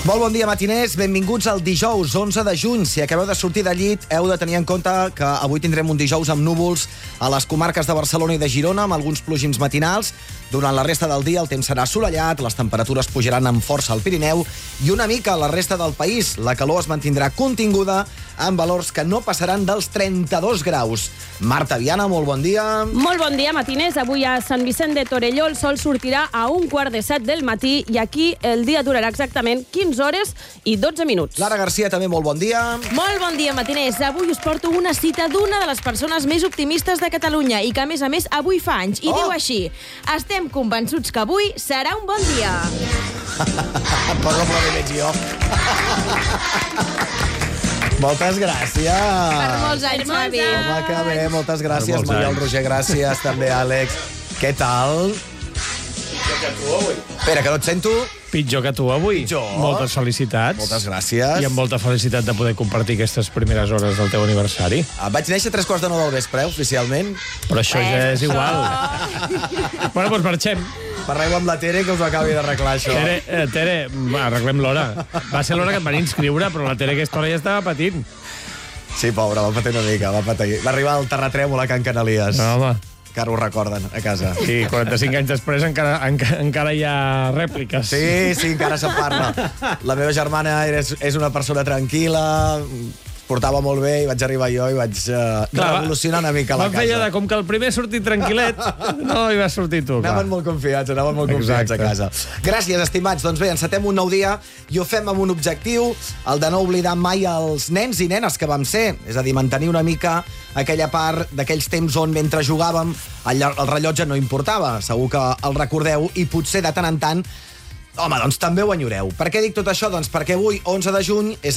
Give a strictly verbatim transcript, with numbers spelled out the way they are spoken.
Molt bon dia, matiners. Benvinguts al dijous, onze de juny. Si acabeu de sortir de llit, heu de tenir en compte que avui tindrem un dijous amb núvols a les comarques de Barcelona i de Girona, amb alguns plogins matinals. Durant la resta del dia el temps serà assolellat, les temperatures pujaran amb força al Pirineu i una mica a la resta del país. La calor es mantindrà continguda amb valors que no passaran dels trenta-dos graus. Marta Viana, molt bon dia. Molt bon dia, matiners. Avui a Sant Vicent de Torelló el sol sortirà a un quart de set del matí i aquí el dia durarà exactament quinze hores i dotze minuts. Lara Garcia, també molt bon dia. Molt bon dia, matiners. Avui us porto una cita d'una de les persones més optimistes de Catalunya i que, a més a més, avui fa anys. I Oh. diu així: estem convençuts que avui serà un bon dia. Posa aplaudiments jo. Moltes gràcies. Per molts anys, Mavi. Home, que bé, moltes gràcies. molts Mariel anys. Roger, gràcies. També, Àlex. Què tal? Espera, que no et sento. Pitjor que tu avui. Pitjor? Moltes felicitats. Moltes gràcies. I amb molta felicitat de poder compartir aquestes primeres hores del teu aniversari. Ah, vaig néixer a tres quarts de nou del vespre, eh, oficialment. Però això ja és igual. Bueno, doncs marxem. Parleu amb la Tere, que us ho acabi d'arreglar, això. Tere, eh, Tere, arreglem l'hora. Va ser l'hora que et van inscriure, però la Tere aquesta hora ja estava patint. Sí, pobra, va patir una mica. Va, patir. va arribar el terratrèmol a Can Canalies. No, home. Que ara ho recorden, a casa. Sí, quaranta-cinc anys després encara, encara, encara hi ha rèpliques. Sí, sí, encara se'n parla. La meva germana és, és una persona tranquil·la, portava molt bé i vaig arribar jo i vaig uh, Clar, revolucionar una mica la Van fer allò casa. de com que el primer ha sortit tranquil·let, no hi va sortir tu. clar. Anaven molt confiats, anaven molt confiats Exacte. a casa. Gràcies, estimats. Doncs bé, encetem un nou dia i ho fem amb un objectiu, el de no oblidar mai els nens i nenes que vam ser. És a dir, mantenir una mica aquella part d'aquells temps on mentre jugàvem el, el rellotge no importava. Segur que el recordeu i potser de tant en tant home, doncs també ho enyoreu. Per què dic tot això? Doncs perquè avui, onze de juny, és